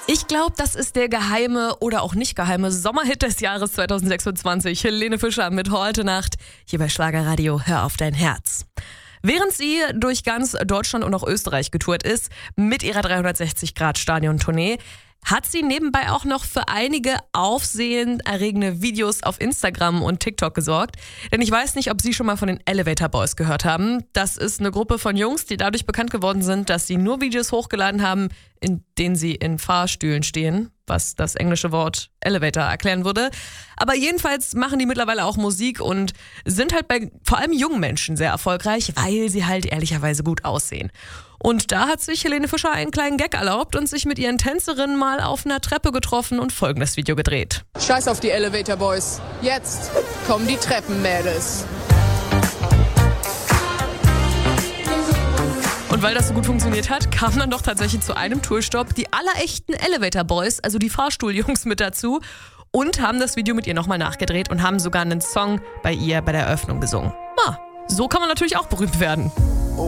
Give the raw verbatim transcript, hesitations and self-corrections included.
Ich glaube, das ist der geheime oder auch nicht geheime Sommerhit des Jahres zwanzig sechsundzwanzig. Helene Fischer mit Heute Nacht hier bei Schlagerradio. Hör auf dein Herz. Während sie durch ganz Deutschland und auch Österreich getourt ist, mit ihrer dreihundertsechzig Grad Stadion-Tournee, hat sie nebenbei auch noch für einige aufsehenerregende Videos auf Instagram und TikTok gesorgt. Denn ich weiß nicht, ob Sie schon mal von den Elevator Boys gehört haben. Das ist eine Gruppe von Jungs, die dadurch bekannt geworden sind, dass sie nur Videos hochgeladen haben, in denen sie in Fahrstühlen stehen, was das englische Wort Elevator erklären würde. Aber jedenfalls machen die mittlerweile auch Musik und sind halt bei vor allem jungen Menschen sehr erfolgreich, weil sie halt ehrlicherweise gut aussehen. Und da hat sich Helene Fischer einen kleinen Gag erlaubt und sich mit ihren Tänzerinnen mal auf einer Treppe getroffen und folgendes Video gedreht. Scheiß auf die Elevator Boys. Jetzt kommen die Treppenmädels. Und weil das so gut funktioniert hat, kam dann doch tatsächlich zu einem Tourstopp die allerechten Elevator Boys, also die Fahrstuhljungs, mit dazu und haben das Video mit ihr nochmal nachgedreht und haben sogar einen Song bei ihr bei der Eröffnung gesungen. Ah, so kann man natürlich auch berühmt werden.